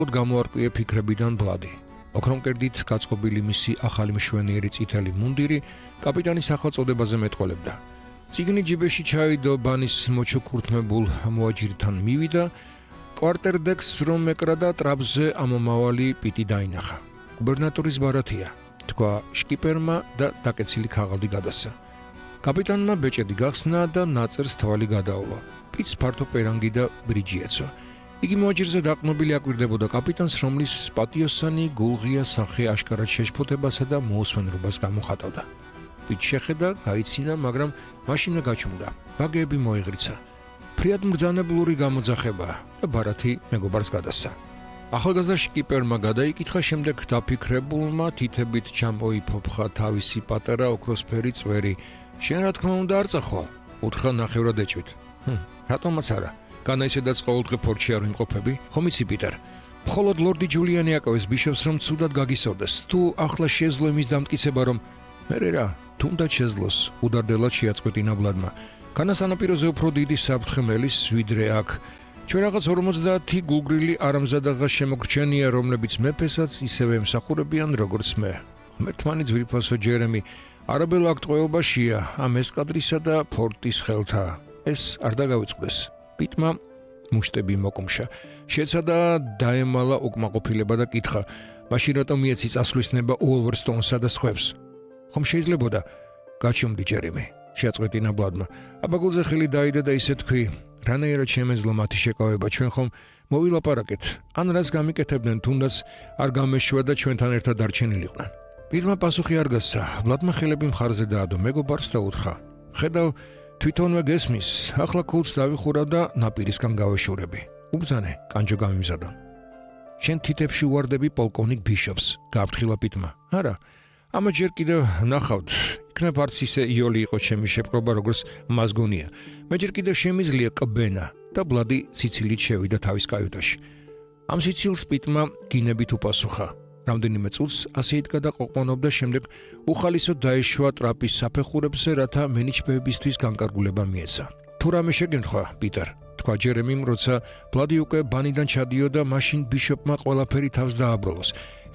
გამოარკვია ფიქრებიდან ბლადი. ოქრომკერდით გაწყობილი მისი ახალი მშვენიერი წითელი მუნდირი კაპიტანის სახელწოდებაზე მეტყველებდა. წიგნი ჯიბეში ჩაიდო ბანის მოჩუქურთმებულ მოაჯირთან მივიდა, კვარტერდექს რომ ეკრა და ტრაპზე ამომავალი პიტი დაინახა. გუბერნატორის ბარათია, თქვა შკიპერმა და დაკეცილი ქაღალდი გადასცა. კაპიტანმა ბეჭედი გახსნა და ნაწერს თვალი გადაუვა. პიტს ფართო პერანგი და ბრიჯი ეცვა. იგი მოაჯირზე დაყრდნობილი აკვირდებოდა კაპიტანს, რომლის პატიოსანი გულღია სახე აშკარად შეშფოთებასა და მოუსვენრობას გამოხატავდა. პიტ შეხედა, გაიცინა, მაგრამ მაშინვე გაჩუმდა. ბაგეები მოიღრიცა. ფრიად მბრძანებლური გამოძახება და ბარათი მეგობარს გადასცა. ახალგაზრდა შკიპერმა გადაიკითხა, შემდეგ დაფიქრებულმა თითებით ჩამოიფოფხა თავისი პატარა ოქროსფერი წვერი. შენ რა თქმა უნდა არ წახვალ, უთხრა ნახევრად ეჭვით. რატომაც არა, განა ისედაც ყოველდღე ფორტში არ ვიმყოფები, ხომ იცი პიტერ? მხოლოდ ლორდი ჯულიანი აკავეს ბიშოპს, რომ ცუდად გაგისორდეს. თუ ახლა შეძლო იმის დამტკიცება, რომ მერე რა, თუნდაც შეძლოს, უდარდელად შეაწყვეტინა ბლადმა. განა სანაპიროზე უფრო დიდი საფრთხე მელის, ვიდრე აქ. ჩვენ რაღაც 50 გულგრილი არამზადაღა შემოგრჩენია, რომლებიც მეფესაც ისევე ემსახურებიან, როგორც მე. ღმერთმანი ძვირფასო ჯერემი, არაბელ აქტყვეობაშია, ამ ესკადრისა და ფორტის ხელთა. ეს არ დაგავიწყდეს. პიტმა მუშტები მოკუმშა. შეცადა დაემალა უკმაყოფილება და კითხა, მაშინ რატომ მიეცი წასვლისნება უოლვერსტონსა და სხვებს? ხომ შეიძლებოდა? გაჩუმდი ჯერემი, შეაწყვეტინა ბლადმა. აბაგულზე ხელი დაიდე და ისე თქვი, რანაირად შემეძლო მათი შეკავება, ჩვენ ხომ მოვილაპარაკეთ, ან რას გამიკეთებდნენ, თუნდაც არ გამეშვა და ჩვენთან ერთად დარჩენილიყვნენ. პირმა პასუხი არ გასცა, ბლადმა ხელები მხარზე დაადო მეგობარს და უთხრა, ხედავ, თვითონვე გესმის, ახლა ქულს დავიხურავ და ნაპირისგან გავეშურები. უბრძანე, კანჯო გამიმზადა. შენ თითებში უვარდები პოლკოვნიკ ბიშოპს, გააფრთხილა პიტმა. არა, ამა ჯერ კიდევ ნახავთ, იქნებ არც ისე იოლი იყო ჩემი შეპყრობა, როგორც მას გონია. მე ჯერ კიდევ შემიძლია კბენა და ბლადი ციცილით შევიდა თავის კაიუტაში. ამ სიცილს პიტმა გინებით უპასუხა. რამდენიმე წუთს ასე იდგა და ყოყმანობდა, შემდეგ უხალისოდ დაეშვა ტრაპის საფეხურებზე, რათა მენიჩბეებისთვის განკარგულება მიეცა. თუ რამე შეგენთხვა, პიტერ, თქვა ჯერემიმ, როცა ბლადი უკვე ბანიდან ჩადიოდა, მაშინ ბიშოპმა ყველაფერი თავს დააბრალოს.